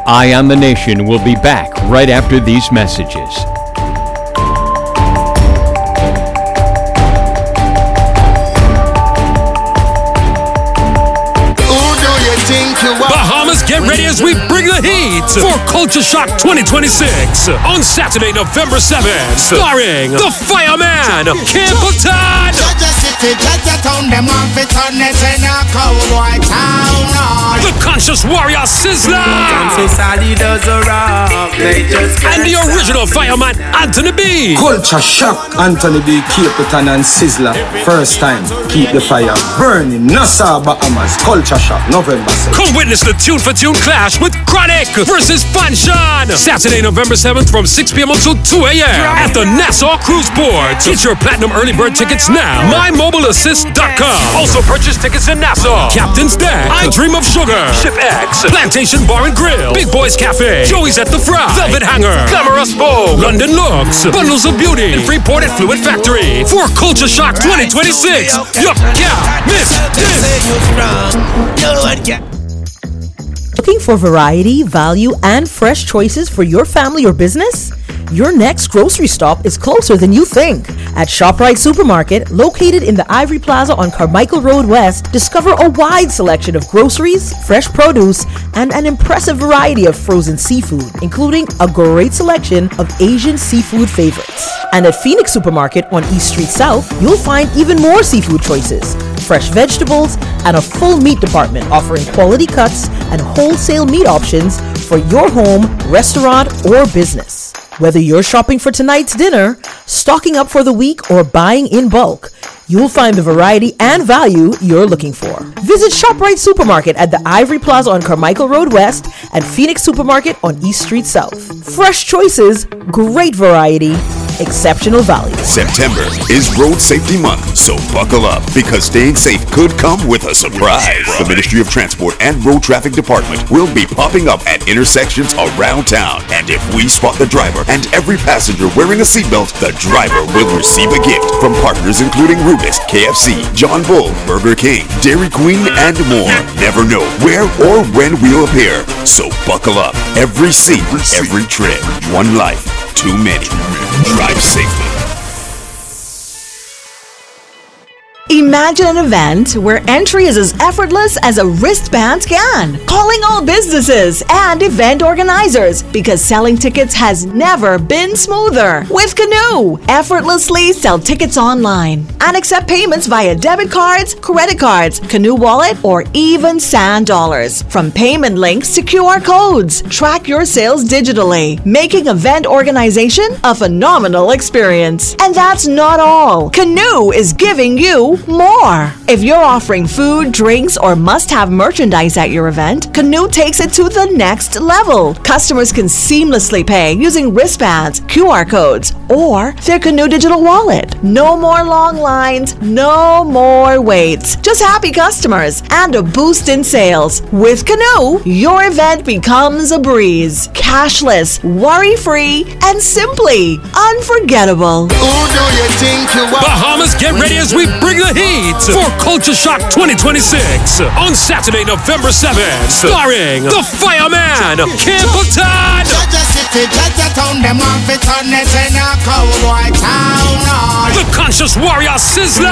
Eye on the Nation will be back right after these messages. Bahamas, get ready as we bring the heat for Culture Shock 2026 on Saturday, November 7th, starring The Fireman, Kim Bhutan, The Conscious Warrior Sizzla, and the original Fireman, Anthony B. Culture Shock, Anthony B, Capitan and Sizzla. First time, keep the fire burning. Nassau, Bahamas, Culture Shock, November 6th. Come witness the Tune for Tune clash with Chronic versus Fanshan. Saturday, November 7th from 6 p.m. until 2 a.m. at the Nassau Cruise Port. Get your platinum early bird tickets now. MyMobileAssist.com. Also purchase tickets in Nassau. Captain's Deck, I Dream of Sugar, Ship X, Plantation Bar and Grill, Big Boys Cafe, Joey's at the Fry, Velvet Hanger, Glamorous Bow, London Looks, Bundles of Beauty, and Freeport at Fluid Factory. For Culture Shock 2026, you can't miss this. Looking for variety, value, and fresh choices for your family or business? Your next grocery stop is closer than you think. At ShopRite Supermarket, located in the Ivory Plaza on Carmichael Road West, discover a wide selection of groceries, fresh produce, and an impressive variety of frozen seafood, including a great selection of Asian seafood favorites. And at Phoenix Supermarket on East Street South, you'll find even more seafood choices, fresh vegetables, and a full meat department offering quality cuts and wholesale meat options for your home, restaurant, or business. Whether you're shopping for tonight's dinner, stocking up for the week, or buying in bulk, you'll find the variety and value you're looking for. Visit ShopRite Supermarket at the Ivory Plaza on Carmichael Road West and Phoenix Supermarket on East Street South. Fresh choices, great variety, exceptional value. September is Road Safety Month, so buckle up because staying safe could come with a surprise. The Ministry of Transport and Road Traffic Department will be popping up at intersections around town, and if we spot the driver and every passenger wearing a seatbelt, the driver will receive a gift from partners including Rubis, KFC, John Bull, Burger King, Dairy Queen, and more. Never know where or when we'll appear, so buckle up. Every seat, every trip. One life, too many. Drive safely. Imagine an event where entry is as effortless as a wristband scan. Calling all businesses and event organizers because selling tickets has never been smoother. With Canoe, effortlessly sell tickets online and accept payments via debit cards, credit cards, Canoe Wallet, or even Sand Dollars. From payment links to QR codes, track your sales digitally, making event organization a phenomenal experience. And that's not all. Canoe is giving you more. If you're offering food, drinks, or must-have merchandise at your event, Canoe takes it to the next level. Customers can seamlessly pay using wristbands, QR codes, or their Canoe digital wallet. No more long lines, no more waits. Just happy customers and a boost in sales. With Canoe, your event becomes a breeze. Cashless, worry-free, and simply unforgettable. Bahamas, get ready as we bring the heat for Culture Shock 2026 on Saturday, November 7th, starring The Fireman, Kim Bhutan, The Conscious Warrior Sizzla,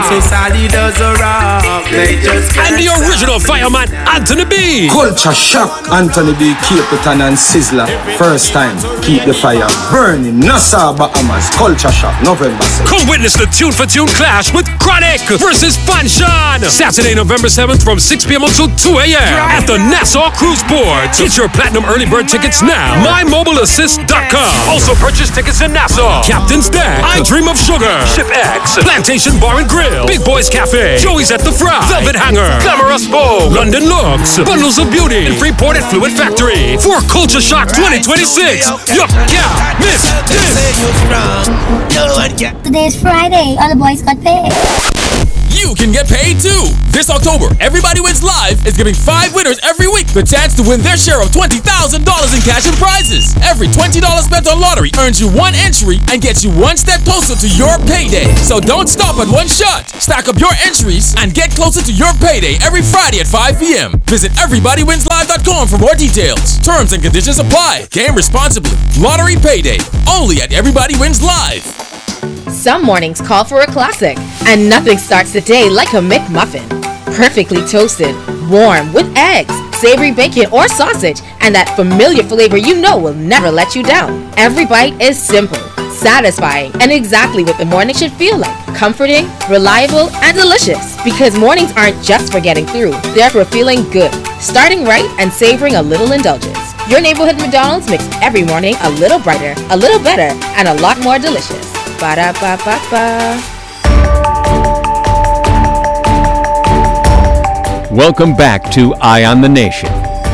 and the original Fireman, Anthony B. Culture Shock, Anthony B, Capitan and Sizzla. First time, keep the fire burning. Nassau, Bahamas, Culture Shock, November 6th. Come witness the Tune for Tune clash with Chronic versus Fanshan. Saturday, November 7th from 6 p.m. until 2 a.m. at the Nassau Cruise Port. Get your platinum early bird tickets now. MyMobileAssist.com. Also purchase tickets in Nassau. Captain's Deck, I Dream of Sugar, Ship X, Plantation Bar and Grill, Big Boys Cafe, Joey's at the Fry, Velvet Hanger, Glamorous Bow, London Looks, Bundles of Beauty, and Freeport at Fluid Factory. For Culture Shock 2026, you can't miss this. Today's Friday. All the boys got paid. you can get paid too. This October, Everybody Wins Live is giving 5 winners every week the chance to win their share of $20,000 in cash and prizes. Every $20 spent on lottery earns you 1 entry and gets you 1 step closer to your payday. So don't stop at one shot. Stack up your entries and get closer to your payday every Friday at 5 p.m. Visit everybodywinslive.com for more details. Terms and conditions apply. Game responsibly. Lottery Payday. Only at Everybody Wins Live. Some mornings call for a classic, and nothing starts the day like a McMuffin. Perfectly toasted, warm, with eggs, savory bacon or sausage, and that familiar flavor you know will never let you down. Every bite is simple, satisfying, and exactly what the morning should feel like. Comforting, reliable, and delicious. Because mornings aren't just for getting through, they're for feeling good, starting right, and savoring a little indulgence. Your neighborhood McDonald's makes every morning a little brighter, a little better, and a lot more delicious. Ba-da-ba-ba-ba. Welcome back to Eye on the Nation.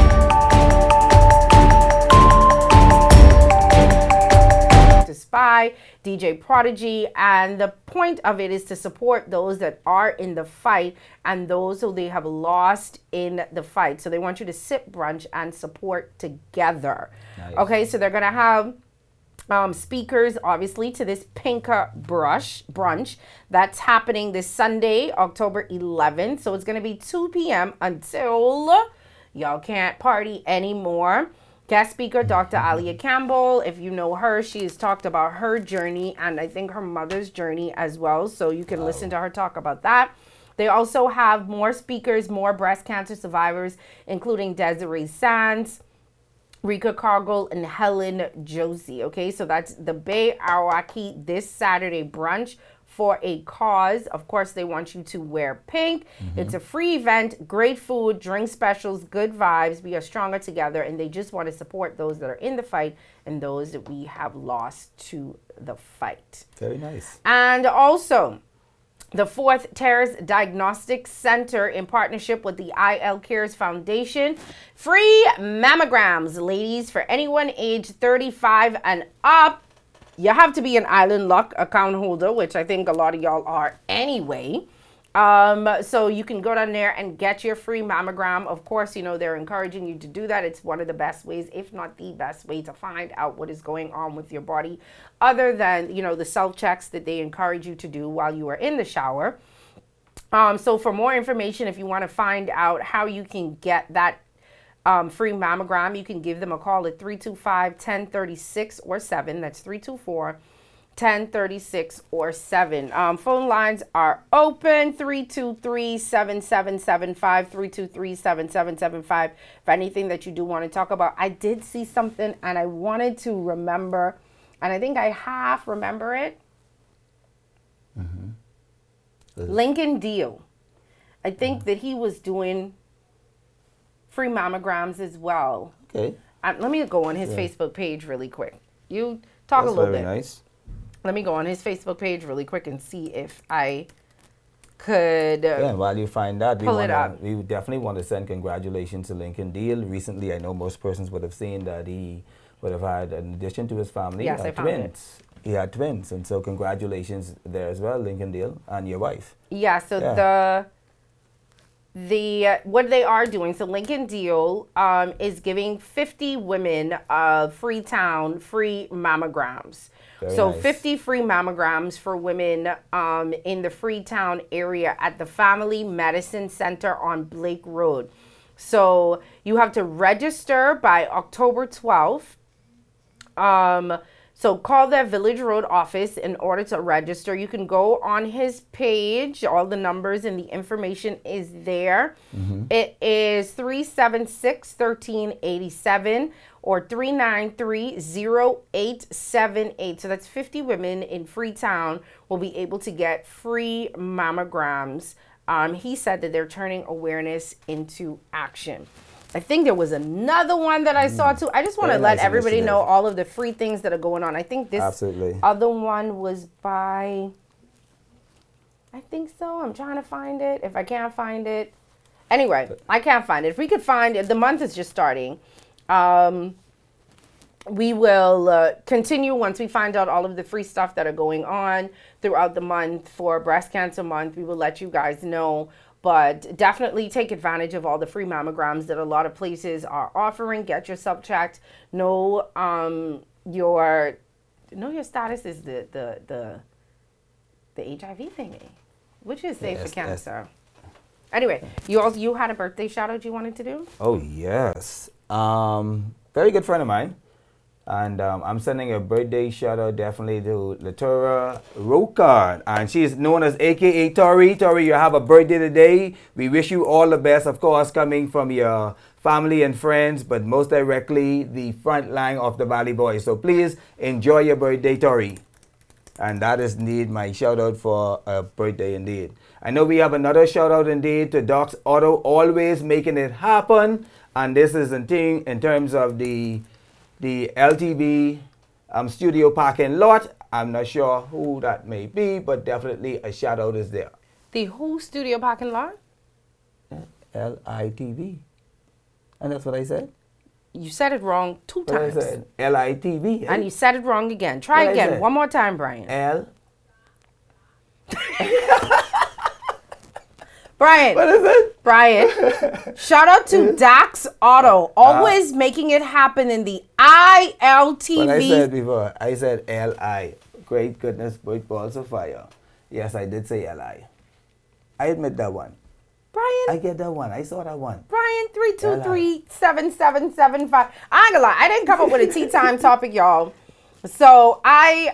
Spy, DJ Prodigy, and the point of it is to support those that are in the fight and those who they have lost in the fight. So they want you to sip brunch and support together. Nice. Okay, so they're gonna have speakers, obviously, to this Pinka brunch that's happening this Sunday, October 11th. So it's going to be 2 p.m. until y'all can't party anymore. Guest speaker, Dr. Alia Campbell. If you know her, she has talked about her journey and I think her mother's journey as well. So you can listen to her talk about that. They also have more speakers, more breast cancer survivors, including Desiree Sands, Rika Cargill, and Helen Josie. Okay, so that's the Bay Arawaki this Saturday brunch for a cause. Of course, they want you to wear pink. It's a free event, great food, drink specials, good vibes. We are stronger together, and they just want to support those that are in the fight and those that we have lost to the fight. Very nice. And also, the Fourth Terrace Diagnostic Center, in partnership with the IL Cares Foundation, free mammograms, ladies, for anyone age 35 and up. You have to be an Island Luck account holder, which I think a lot of y'all are anyway. So you can go down there and get your free mammogram. Of course, you know, they're encouraging you to do that. It's one of the best ways, if not the best way, to find out what is going on with your body, other than, you know, the self-checks that they encourage you to do while you are in the shower. So for more information, if you want to find out how you can get that free mammogram, you can give them a call at 325-1036 or 7. That's 324-1036 or 7. Phone lines are open, 323-7775, 323-7775. For anything that you do want to talk about. I did see something and I wanted to remember, and I think I half remember it. Lincoln Deal. I think that he was doing free mammograms as well. Okay. Let me go on his Facebook page really quick. You talk a little bit. Very nice. Let me go on his Facebook page really quick and see if I could while you find that, we we definitely want to send congratulations to Lincoln Deal. Recently, I know most persons would have seen that he would have had, in addition to his family, twins. He had twins, and so congratulations there as well, Lincoln Deal, and your wife. Yeah, so the what they are doing, so Lincoln Deal is giving 50 women of Freetown free mammograms. Very nice. 50 free mammograms for women in the Freetown area at the Family Medicine Center on Blake Road. So you have to register by October 12th. So call their Village Road office in order to register. You can go on his page. All the numbers and the information is there. It is 376-1387 or 393-0878. So that's 50 women in Freetown will be able to get free mammograms. He said that they're turning awareness into action. I think there was another one that I saw too. I just want to let everybody know all of the free things that are going on. I think this other one was by, I think so. I'm trying to find it. If I can't find it. Anyway, I can't find it. If we could find it, the month is just starting. we will continue once we find out all of the free stuff that are going on throughout the month for Breast Cancer Month. We will let you guys know. But definitely take advantage of all the free mammograms that a lot of places are offering. Get yourself checked. Know your status is the HIV thingy, which is safe for cancer. Anyway, you had a birthday shout out you wanted to do? Oh yes, very good friend of mine. And I'm sending a birthday shout out definitely to Latura Rokard. And she's known as AKA Tori. Tori, you have a birthday today. We wish you all the best, of course, coming from your family and friends, but most directly the front line of the Valley Boys. So please enjoy your birthday, Tori. And that is indeed my shout out for a birthday indeed. I know we have another shout out indeed to Doc's Auto, always making it happen. And this is in terms of the LTV studio parking lot. I'm not sure who that may be, but definitely a shout out is there. The who studio parking lot? LITV. And that's what I said. You said it wrong 2 times. I said LITV. And you said it wrong again. Try again. One more time, Brian. Brian. What is it? Brian. Shout out to Dax Auto. Always making it happen in the ILTV. What I said before. I said LI. Great goodness, bright balls of fire. Yes, I did say LI. I admit that one. Brian. I get that one. I saw that one. Brian 323-7775. I ain't gonna lie. I didn't come up with a tea time topic, y'all. So I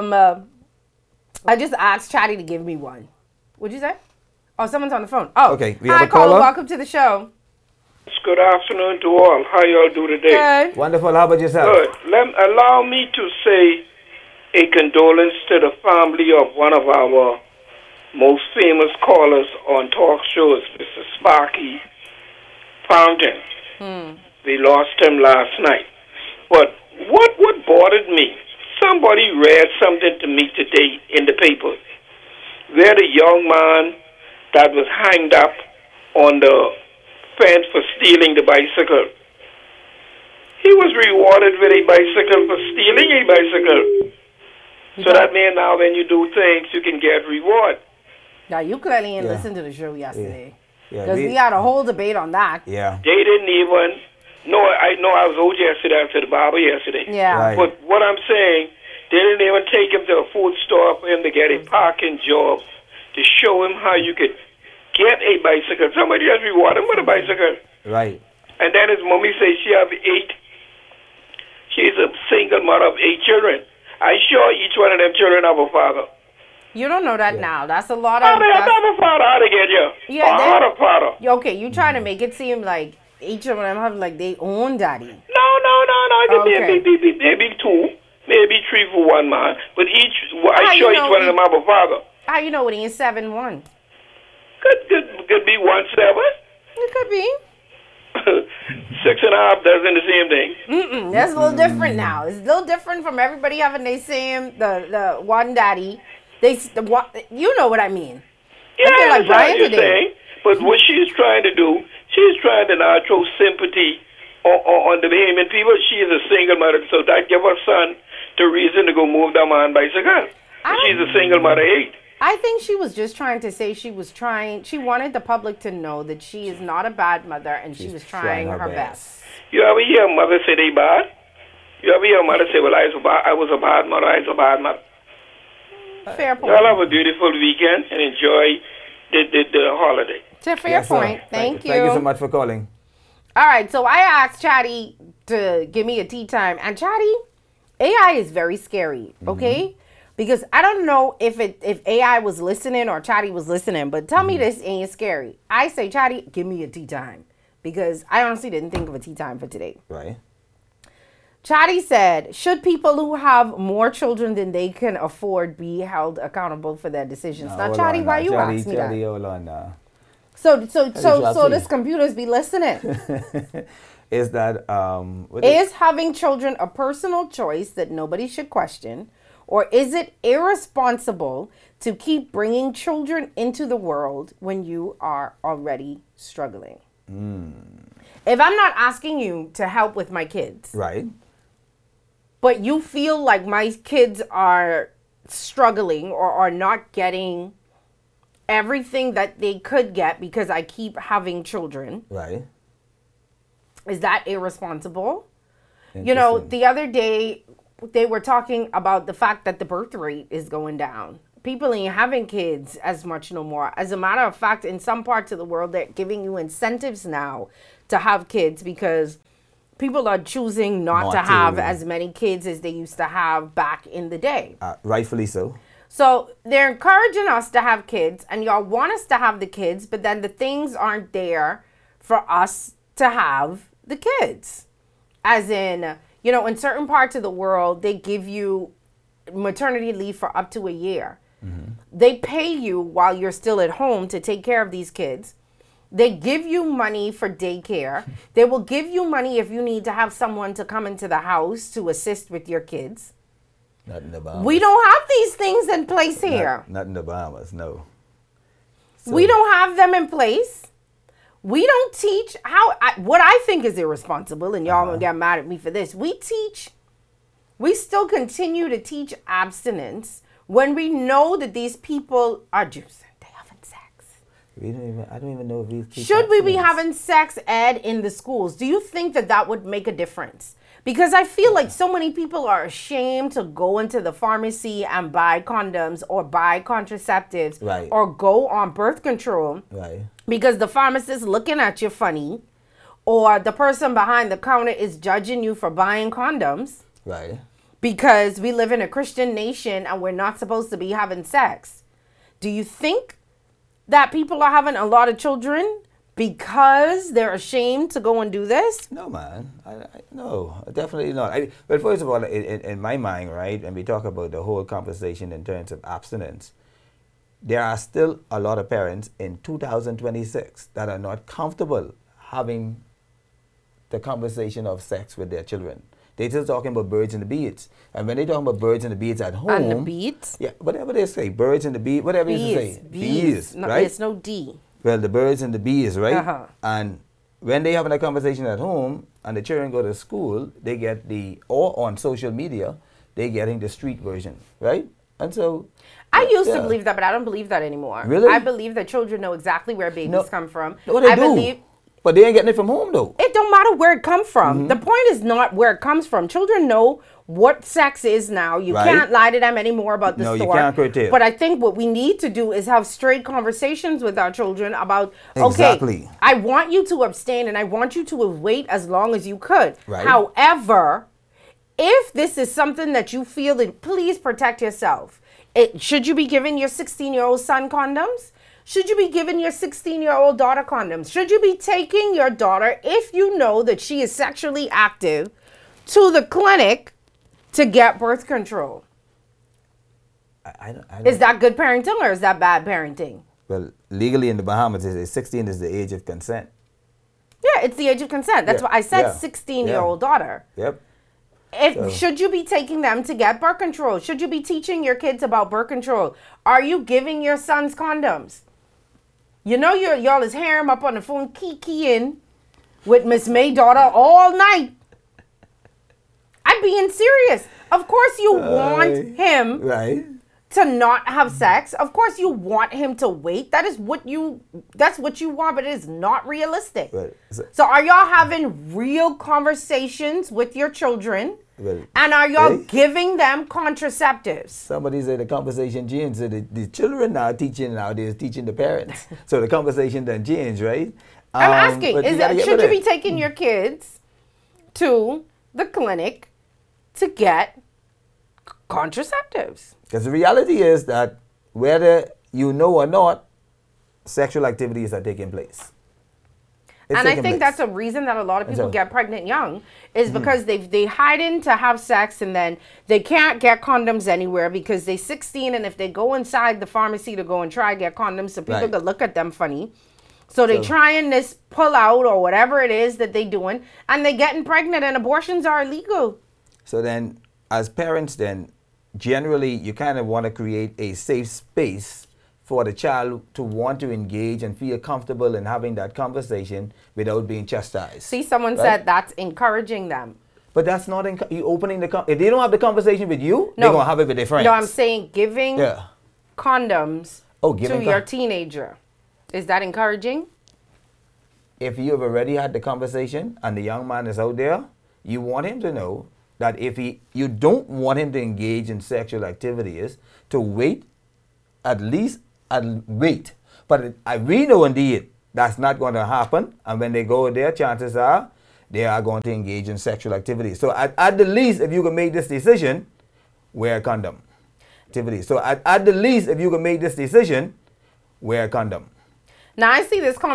just asked Chatty to give me one. What'd you say? Oh, someone's on the phone. Oh, okay. We hi, have a caller. Welcome to the show. Good afternoon to all. How y'all do today? Good. Wonderful. How about yourself? Good. Allow me to say a condolence to the family of one of our most famous callers on talk shows, Mr. Sparky Fountain. We lost him last night. But what bothered me, somebody read something to me today in the paper where the young man that was hanged up on the fence for stealing the bicycle, he was rewarded with a bicycle for stealing a bicycle. So that means now when you do things, you can get reward. Now, you clearly didn't listen to the show yesterday. Yeah. Because we had a whole debate on that. Yeah. They didn't even know. I know I was out yesterday after the barber yesterday. Yeah. Right. But what I'm saying, they didn't even take him to a food store for him to get a parking job to show him how you could get a bicycle. Somebody else reward him with a bicycle. Right. And then his mommy says she have 8. She's a single mother of 8 children. I'm sure each one of them children have a father. You don't know that now. That's a lot of... How do they have a father? How they get you? Yeah, they have a father. Okay, you trying to make it seem like each of them have like their own daddy. No. Maybe 2, maybe 3 for one man. But I'm sure each one of them have a father. How you know it ain't 7-1? Could be 1-7. It could be. 6.5 doesn't the same thing. That's a little different now. It's a little different from everybody having the same the one daddy. You know what I mean? Yeah, I feel like Brian you're saying. But what she's trying to do, she's trying to now throw sympathy on the Bahamian people. She is a single mother, so that give her son the reason to go move that man bicycle. She's a single mother 8. I think she was just trying to say she wanted the public to know that she is not a bad mother and she was trying her best. You ever hear a mother say they bad? You ever hear a mother say, well, I was a bad mother, I was a bad mother? Fair point. Y'all have a beautiful weekend and enjoy the holiday. It's a fair point. Thank you. Thank you so much for calling. All right, so I asked Chatty to give me a tea time. And Chatty, AI is very scary, okay? Because I don't know if AI was listening or Chatty was listening, but tell me this ain't scary. I say, Chatty, give me a tea time. Because I honestly didn't think of a tea time for today. Right. Chatty said, should people who have more children than they can afford be held accountable for their decisions? Now, Chatty, why you ask me that? Hold on now. So this computers be listening. Is that is having children a personal choice that nobody should question, or is it irresponsible to keep bringing children into the world when you are already struggling? If I'm not asking you to help with my kids, right, but you feel like my kids are struggling or are not getting everything that they could get because I keep having children. Right. Is that irresponsible? You know, the other day they were talking about the fact that the birth rate is going down. People ain't having kids as much no more. As a matter of fact, in some parts of the world, they're giving you incentives now to have kids because people are choosing not to have as many kids as they used to have back in the day. Rightfully so. So they're encouraging us to have kids, and y'all want us to have the kids, but then the things aren't there for us to have the kids. As in, you know, in certain parts of the world, they give you maternity leave for up to a year. They pay you while you're still at home to take care of these kids. They give you money for daycare. They will give you money if you need to have someone to come into the house to assist with your kids. Not in the Bahamas. We don't have these things in place here. Not in the Bahamas, no. So. We don't have them in place. We don't teach what I think is irresponsible, and y'all gonna get mad at me for this. We still continue to teach abstinence when we know that these people are juicing, they having sex. I don't even know if we teach Should we be having sex ed in the schools? Do you think that would make a difference? Because I feel like so many people are ashamed to go into the pharmacy and buy condoms or buy contraceptives or go on birth control because the pharmacist looking at you funny or the person behind the counter is judging you for buying condoms. Right. Because we live in a Christian nation and we're not supposed to be having sex. Do you think that people are having a lot of children because they're ashamed to go and do this? No, man. No, definitely not. But first of all, in my mind, right, when we talk about the whole conversation in terms of abstinence, there are still a lot of parents in 2026 that are not comfortable having the conversation of sex with their children. They're still talking about birds and the bees. And when they're talking about birds and the bees at home... And the bees? Yeah, whatever they say. Birds and the bees, whatever you say. Bees, no, right? There's no D. Well, the birds and the bees, right? And when they having a conversation at home and the children go to school, they get or on social media, they're getting the street version, right? And so... I used to believe that, but I don't believe that anymore. Really? I believe that children know exactly where babies come from. No, they do. But they ain't getting it from home, though. It don't matter where it comes from. The point is not where it comes from. Children know what sex is now. You can't lie to them anymore about the store. No, you can't curtail. But I think what we need to do is have straight conversations with our children about, okay, I want you to abstain and I want you to wait as long as you could. Right. However, if this is something that you feel, then please protect yourself. Should you be giving your 16-year-old son condoms? Should you be giving your 16-year-old daughter condoms? Should you be taking your daughter, if you know that she is sexually active, to the clinic to get birth control? I don't, is that good parenting or is that bad parenting? Well, legally in the Bahamas, 16 is the age of consent. Yeah, it's the age of consent. That's why I said 16-year-old daughter. Yep. Should you be taking them to get birth control? Should you be teaching your kids about birth control? Are you giving your sons condoms? You know y'all is hearing him up on the phone keying with Miss May daughter all night. I'm being serious. Of course you want him to not have sex. Of course you want him to wait. That's what you want, but it is not realistic. Right. So are y'all having real conversations with your children? And are y'all giving them contraceptives? Somebody said the conversation changed. So the children now teaching nowadays, teaching the parents. So the conversation done changed, right? I'm asking, should you be taking your kids to the clinic to get contraceptives? Because the reality is that whether you know or not, sexual activities are taking place. And I think that's a reason that a lot of people get pregnant young is because they hide in to have sex and then they can't get condoms anywhere because they're 16 and if they go inside the pharmacy to go and try to get condoms, so people could look at them funny. So they trying this pull out or whatever it is that they doing and they getting pregnant and abortions are illegal. So then as parents then, generally you kind of want to create a safe space for the child to want to engage and feel comfortable in having that conversation without being chastised. See, someone said that's encouraging them. But that's not you opening the if they don't have the conversation with you, they're gonna have it with their friends. No, I'm saying giving condoms to your teenager. Is that encouraging? If you have already had the conversation and the young man is out there, you want him to know that if you don't want him to engage in sexual activities, to wait, at least wait. But we know indeed that's not going to happen. And when they go there, chances are they are going to engage in sexual activities. So at the least, if you can make this decision, wear a condom. So at the least, if you can make this decision, wear a condom. Now I see this